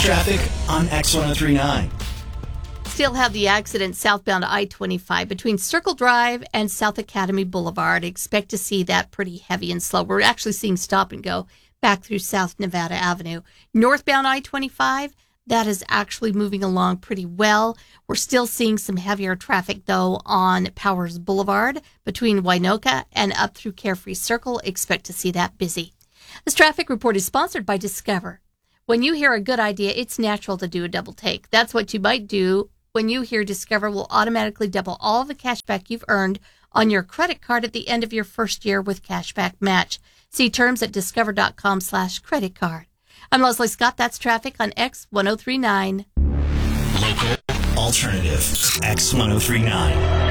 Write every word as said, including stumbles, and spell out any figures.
traffic on X one oh three point nine. Still have the accident southbound I twenty-five between Circle Drive and South Academy Boulevard. Expect to see that pretty heavy and slow. We're actually seeing stop and go back through South Nevada Avenue. Northbound I twenty-five, that is actually moving along pretty well. We're still seeing some heavier traffic, though, on Powers Boulevard between Winoka and up through Carefree Circle. Expect to see that busy. This traffic report is sponsored by Discover. When you hear a good idea, it's natural to do a double take. That's what you might do when you hear Discover will automatically double all of the cash back you've earned on your credit card at the end of your first year with Cashback Match. See terms at discover.com slash credit card. I'm Leslie Scott. That's traffic on X one oh three point nine. Local alternative X one oh three point nine.